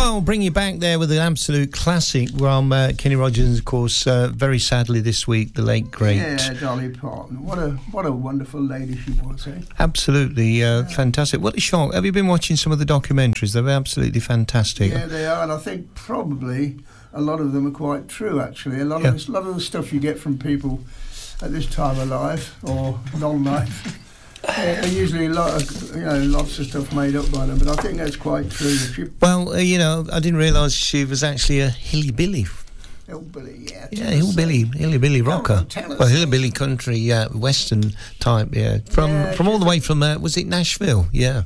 Well, I'll bring you back there with an absolute classic from Kenny Rogers, of course. Very sadly this week, the late great. Yeah, Dolly Parton. What a wonderful lady she was, eh? Absolutely fantastic. What a shock! Have you been watching some of the documentaries? They're absolutely fantastic. Yeah, they are, and I think probably a lot of them are quite true. Actually, a lot of the stuff you get from people at this time of life or non-life. Usually lots of stuff made up by them, but I think that's quite true. Well, I didn't realise she was actually a hillybilly. Hillbilly, yeah. Yeah, hillbilly rocker. Well, hillbilly country, western type, yeah. From all the way from, was it Nashville? Yeah.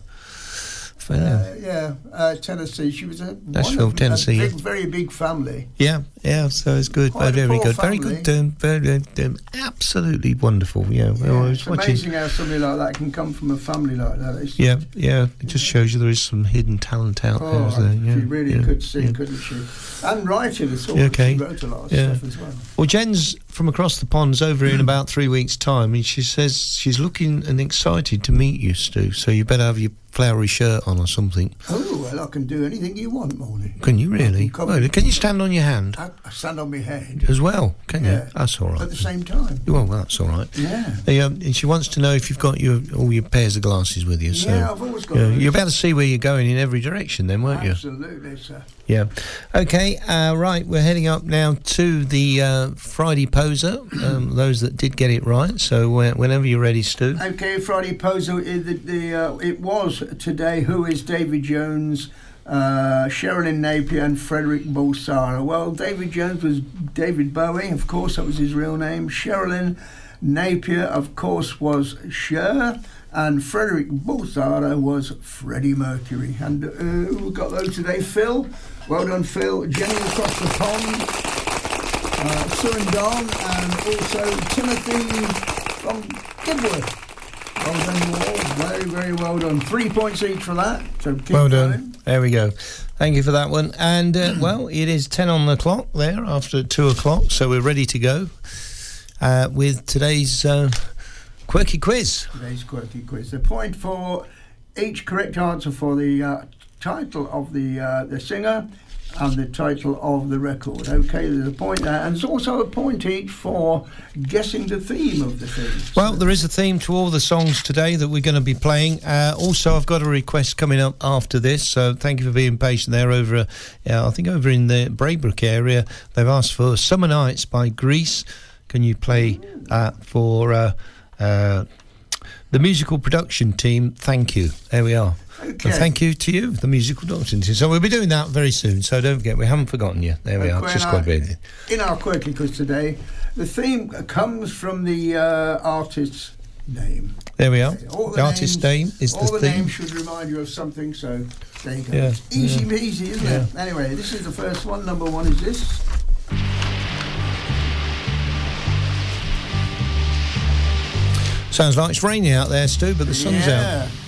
Tennessee. She was Nashville, Tennessee. Very big family. Yeah, so it's good. Quite very good. family. Very good. Absolutely wonderful. Yeah, it's amazing how something like that can come from a family like that. Yeah. It just shows you there is some hidden talent out there. She really could sing, couldn't she? And writing as well. Okay. She wrote a lot of stuff as well. Well, Jen's from across the pond's over here in about 3 weeks' time, and she says she's looking and excited to meet you, Stu. So you better have your flowery shirt on or something. Oh, well, I can do anything you want, Morley. Can you really? Can you stand on your hand? I stand on my head. As well, can you? That's all right. At the same time. Well, that's all right. Yeah. And she wants to know if you've got all your pairs of glasses with you. So, I've always got them. You'll be able to see where you're going in every direction then, won't you? Absolutely, sir. Yeah. Okay, right, we're heading up now to the Friday Poser, those that did get it right. So whenever you're ready, Stu. Okay, Friday Poser, it was today, who is David Jones, Sherilyn Napier and Frederick Bulsara. Well, David Jones was David Bowie, of course, that was his real name. Sherilyn Napier, of course, was Cher. And Frederick Bulsara was Freddie Mercury. And who got those today? Phil. Well done, Phil. Jenny across the pond. Sue and Don. And also Timothy from Kidworth. Well done, you all. Very, very well done. 3 points each for that. So keep well going. Done. There we go. Thank you for that one. And, well, it is 10 on the clock there after 2 o'clock. So we're ready to go with today's... Quirky quiz. Today's quirky quiz. The point for each correct answer for the title of the singer and the title of the record. Okay, there's a point there, and there's also a point each for guessing the theme of the thing. Well, there is a theme to all the songs today that we're going to be playing. Also, I've got a request coming up after this, so thank you for being patient there. I think over in the Braybrook area, they've asked for Summer Nights by Grease. Can you play for... the musical production team, thank you. There we are. Okay. And thank you to you, the musical production team. So we'll be doing that very soon, so don't forget, we haven't forgotten you. There we are. Just quite busy. In our quirky quiz today, the theme comes from the artist's name. There we are. The artist's name is the theme. All the names should remind you of something, so there you go. Yeah. Easy peasy, isn't it? Anyway, this is the first one. Number one is this. Sounds like it's raining out there, Stu, but the sun's out.